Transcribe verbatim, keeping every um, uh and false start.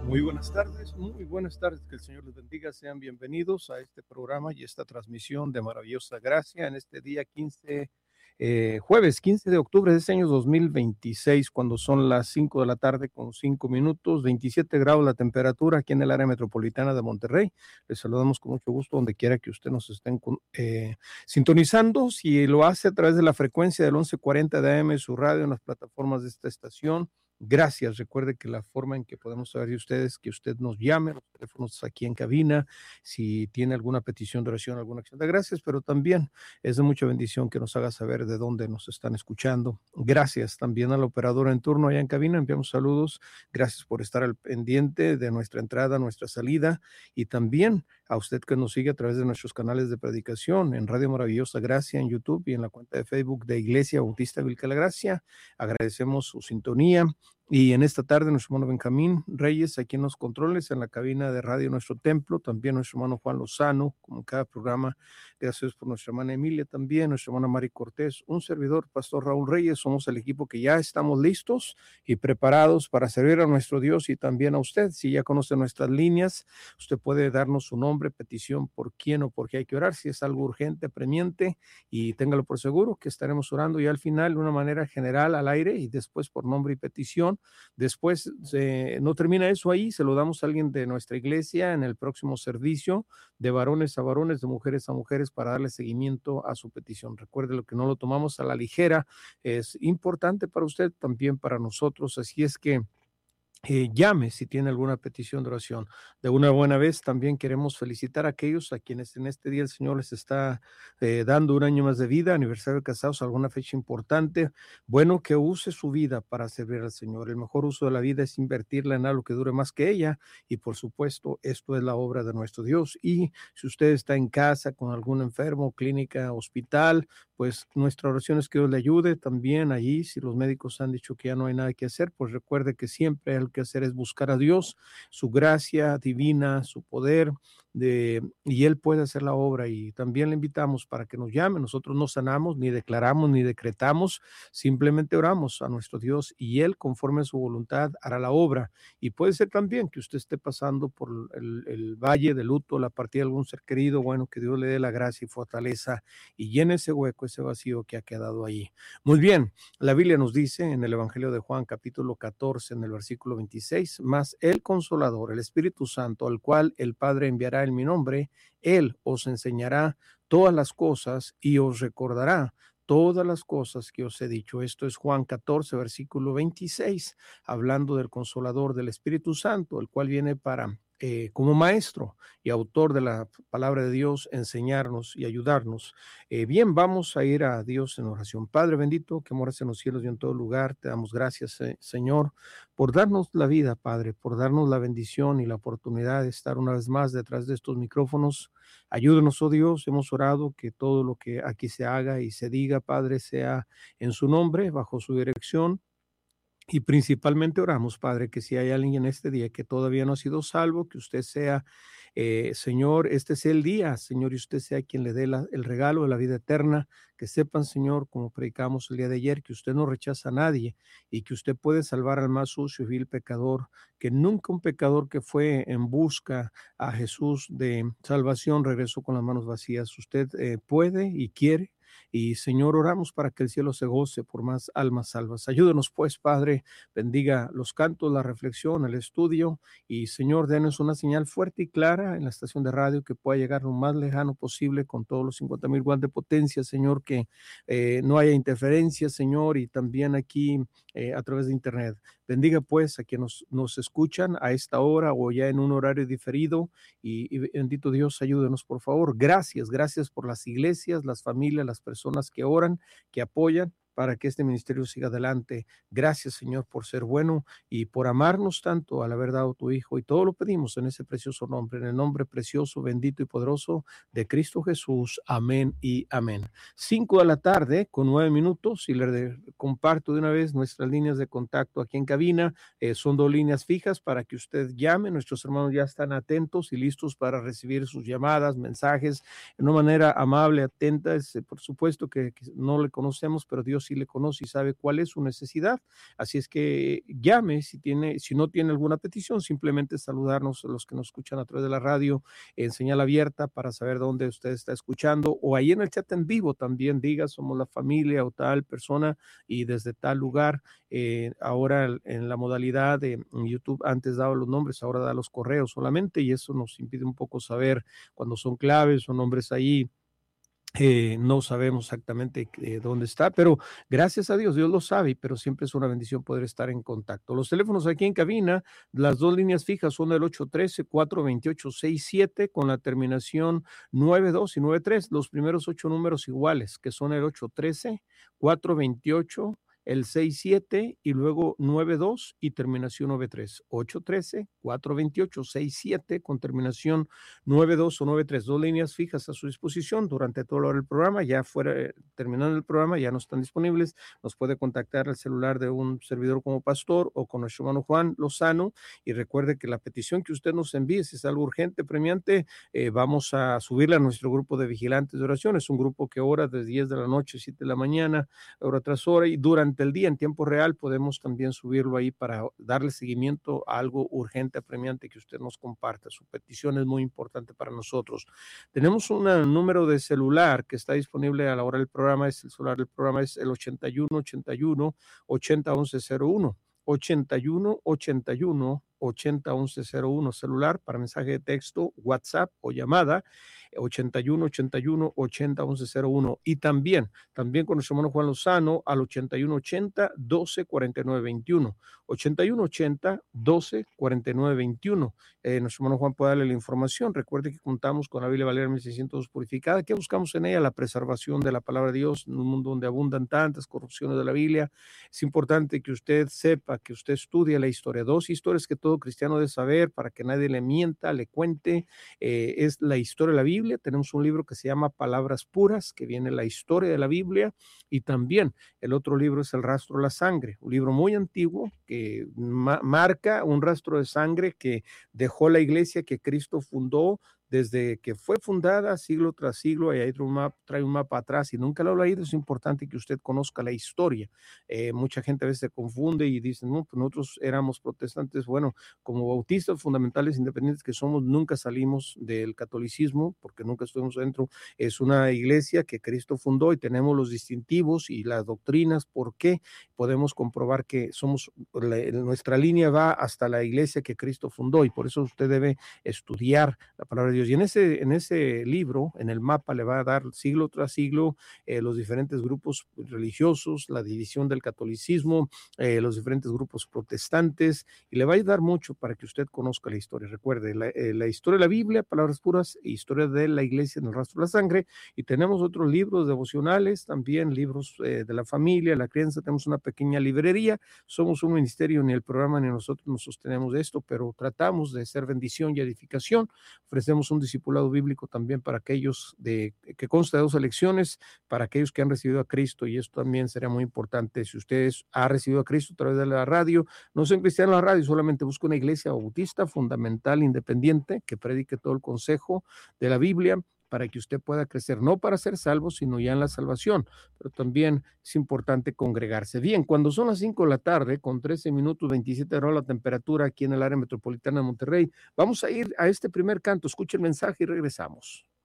Muy buenas tardes, muy buenas tardes, que el Señor les bendiga, sean bienvenidos a este programa y esta transmisión de Maravillosa Gracia en este día quince, eh, jueves quince de octubre de este año dos mil veintiséis, cuando son las cinco de la tarde con cinco minutos, veintisiete grados la temperatura aquí en el área metropolitana de Monterrey. Les saludamos con mucho gusto donde quiera que usted nos estén eh, sintonizando, si lo hace a través de la frecuencia del once cuarenta de A M, su radio en las plataformas de esta estación. Gracias, recuerde que la forma en que podemos saber de ustedes, que usted nos llame, los teléfonos aquí en cabina, si tiene alguna petición de oración, alguna acción de gracias, pero también es de mucha bendición que nos haga saber de dónde nos están escuchando. Gracias también a la operadora en turno allá en cabina, enviamos saludos, gracias por estar al pendiente de nuestra entrada, nuestra salida, y también a usted que nos sigue a través de nuestros canales de predicación en Radio Maravillosa Gracia en YouTube y en la cuenta de Facebook de Iglesia Bautista Vilca La Gracia. Agradecemos su sintonía. Y en esta tarde nuestro hermano Benjamín Reyes aquí en los controles, en la cabina de radio Nuestro Templo, también nuestro hermano Juan Lozano, como en cada programa. Gracias por nuestra hermana Emilia también, nuestra hermana Mari Cortés, un servidor, Pastor Raúl Reyes. Somos el equipo que ya estamos listos y preparados para servir a nuestro Dios y también a usted. Si ya conoce nuestras líneas, usted puede darnos su nombre, petición, por quién o por qué hay que orar, si es algo urgente, premiente, y téngalo por seguro que estaremos orando ya al final de una manera general al aire y después por nombre y petición. Después eh, no termina eso ahí, se lo damos a alguien de nuestra iglesia en el próximo servicio, de varones a varones, de mujeres a mujeres, para darle seguimiento a su petición. Recuerde, lo que no lo tomamos a la ligera es importante para usted, también para nosotros, así es que Eh, llame si tiene alguna petición de oración. De una buena vez también queremos felicitar a aquellos a quienes en este día el Señor les está eh, dando un año más de vida, aniversario de casados, alguna fecha importante. Bueno, que use su vida para servir al Señor. El mejor uso de la vida es invertirla en algo que dure más que ella, y por supuesto esto es la obra de nuestro Dios. Y si usted está en casa con algún enfermo, clínica, hospital, pues nuestra oración es que Dios le ayude también allí. Si los médicos han dicho que ya no hay nada que hacer, pues recuerde que siempre hay que hacer es buscar a Dios, su gracia divina, su poder, de, y Él puede hacer la obra. Y también le invitamos para que nos llame. Nosotros no sanamos, ni declaramos, ni decretamos, simplemente oramos a nuestro Dios y Él, conforme a su voluntad, hará la obra. Y puede ser también que usted esté pasando por el, el valle de luto, la partida de algún ser querido. Bueno, que Dios le dé la gracia y fortaleza y llene ese hueco, ese vacío que ha quedado ahí. Muy bien, la Biblia nos dice en el Evangelio de Juan, capítulo catorce, en el versículo veintiséis, mas el Consolador, el Espíritu Santo, al cual el Padre enviará en mi nombre, Él os enseñará todas las cosas y os recordará todas las cosas que os he dicho. Esto es Juan catorce, versículo veintiséis, hablando del Consolador, del Espíritu Santo, el cual viene para Eh, como maestro y autor de la palabra de Dios, enseñarnos y ayudarnos. Eh, bien, vamos a ir a Dios en oración. Padre bendito, que moras en los cielos y en todo lugar, te damos gracias, eh, Señor, por darnos la vida, Padre, por darnos la bendición y la oportunidad de estar una vez más detrás de estos micrófonos. Ayúdanos, oh Dios, hemos orado que todo lo que aquí se haga y se diga, Padre, sea en su nombre, bajo su dirección. Y principalmente oramos, Padre, que si hay alguien en este día que todavía no ha sido salvo, que usted sea, eh, Señor, este sea el día, Señor, y usted sea quien le dé la, el regalo de la vida eterna. Que sepan, Señor, como predicamos el día de ayer, que usted no rechaza a nadie y que usted puede salvar al más sucio y vil pecador, que nunca un pecador que fue en busca a Jesús de salvación regresó con las manos vacías. Usted eh, puede y quiere. Y Señor, oramos para que el cielo se goce por más almas salvas. Ayúdenos pues, Padre, bendiga los cantos, la reflexión, el estudio, y Señor, denos una señal fuerte y clara en la estación de radio que pueda llegar lo más lejano posible con todos los cincuenta mil watts de potencia, Señor, que eh, no haya interferencia, Señor, y también aquí eh, a través de internet. Bendiga pues a quienes nos, nos escuchan a esta hora o ya en un horario diferido, y, y bendito Dios, ayúdenos por favor. Gracias, gracias por las iglesias, las familias, las personas que oran, que apoyan para que este ministerio siga adelante. Gracias, Señor, por ser bueno y por amarnos tanto al haber dado tu Hijo, y todo lo pedimos en ese precioso nombre, en el nombre precioso, bendito y poderoso de Cristo Jesús. Amén y amén. Cinco de la tarde con nueve minutos, y le comparto de una vez nuestras líneas de contacto aquí en cabina. Eh, son dos líneas fijas para que usted llame. Nuestros hermanos ya están atentos y listos para recibir sus llamadas, mensajes, de una manera amable, atenta. Es, por supuesto que, que no le conocemos, pero Dios sí le conoce y sabe cuál es su necesidad. Así es que llame si tiene, si no tiene alguna petición, simplemente saludarnos a los que nos escuchan a través de la radio en señal abierta para saber dónde usted está escuchando, o ahí en el chat en vivo también diga somos la familia o tal persona y desde tal lugar. Eh, ahora en la modalidad de YouTube antes daba los nombres, ahora da los correos solamente, y eso nos impide un poco saber cuando son claves o nombres ahí. Eh, no sabemos exactamente eh, dónde está, pero gracias a Dios, Dios lo sabe, pero siempre es una bendición poder estar en contacto. Los teléfonos aquí en cabina, las dos líneas fijas son el ocho uno tres, cuatro dos ocho, seis siete con la terminación nueve dos y nueve tres, los primeros ocho números iguales, que son el ocho uno tres, cuatro dos ocho, el seis siete y luego nueve dos y terminación nueve tres. ocho uno tres, cuatro dos ocho, seis siete con terminación nueve dos o nueve tres. Dos líneas fijas a su disposición durante toda la hora del programa. Ya fuera, terminando el programa, ya no están disponibles. Nos puede contactar al celular de un servidor como pastor o con nuestro hermano Juan Lozano. Y recuerde que la petición que usted nos envíe, si es algo urgente, premiante, eh, vamos a subirla a nuestro grupo de vigilantes de oración. Es un grupo que ora desde diez de la noche, siete de la mañana, hora tras hora, y durante el día en tiempo real podemos también subirlo ahí para darle seguimiento a algo urgente, apremiante que usted nos comparta. Su petición es muy importante para nosotros. Tenemos un número de celular que está disponible a la hora del programa. Es el celular del programa, es el ochenta y uno, ochenta y uno, ochenta, once cero uno. ochenta y uno, ochenta y uno, ochenta, once cero uno, celular para mensaje de texto, WhatsApp o llamada, ochenta y uno, ochenta y uno, ochenta, once cero uno. Y también, también con nuestro hermano Juan Lozano al ochenta y uno ochenta, doce, cuarenta y nueve, veintiuno. ochenta y uno ochenta, doce, cuarenta y nueve, veintiuno. Eh, nuestro hermano Juan puede darle la información. Recuerde que contamos con la Biblia Valera mil seiscientos purificada. ¿Qué buscamos en ella? La preservación de la palabra de Dios en un mundo donde abundan tantas corrupciones de la Biblia. Es importante que usted sepa, que usted estudie la historia. Dos historias que todo cristiano debe saber para que nadie le mienta, le cuente. Eh, es la historia de la Biblia. Tenemos un libro que se llama Palabras Puras, que viene la historia de la Biblia, y también el otro libro es El Rastro de la Sangre, un libro muy antiguo que ma- marca un rastro de sangre que dejó la iglesia que Cristo fundó desde que fue fundada siglo tras siglo. Y ahí trae un mapa, trae un mapa atrás y nunca lo ha leído. Es importante que usted conozca la historia. Eh, mucha gente a veces se confunde y dice, no, pues nosotros éramos protestantes. Bueno, como bautistas fundamentales independientes que somos, nunca salimos del catolicismo porque nunca estuvimos dentro. Es una iglesia que Cristo fundó y tenemos los distintivos y las doctrinas. ¿Por qué? Podemos comprobar que somos, la, nuestra línea va hasta la iglesia que Cristo fundó, y por eso usted debe estudiar la palabra de Dios. Y en ese, en ese libro, en el mapa, le va a dar siglo tras siglo eh, los diferentes grupos religiosos, la división del catolicismo, eh, los diferentes grupos protestantes, y le va a ayudar mucho para que usted conozca la historia. Recuerde, la, eh, la historia de la Biblia, Palabras Puras, historia de la iglesia en el rastro de la sangre, y tenemos otros libros devocionales, también libros eh, de la familia, la crianza. Tenemos una pequeña librería. Somos un ministerio, ni el programa ni nosotros nos sostenemos de esto, pero tratamos de ser bendición y edificación. Ofrecemos un discipulado bíblico también para aquellos de, que consta de dos elecciones, para aquellos que han recibido a Cristo, y esto también sería muy importante. Si usted ha recibido a Cristo a través de la radio, no sea un cristiano en la radio, solamente busque una iglesia bautista, fundamental, independiente, que predique todo el consejo de la Biblia, para que usted pueda crecer, no para ser salvo, sino ya en la salvación. Pero también es importante congregarse. Bien, cuando son las cinco de la tarde, con trece minutos, veintisiete grados la temperatura aquí en el área metropolitana de Monterrey, vamos a ir a este primer canto. Escuche el mensaje y regresamos.